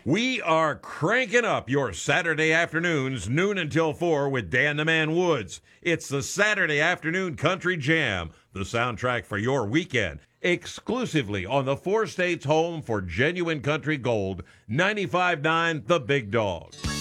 We are cranking up your Saturday afternoons, noon until 4 with Dan the Man Woods. It's the Saturday Afternoon Country Jam, the soundtrack for your weekend, exclusively on the four states home for genuine country gold, 95.9 The Big Dog.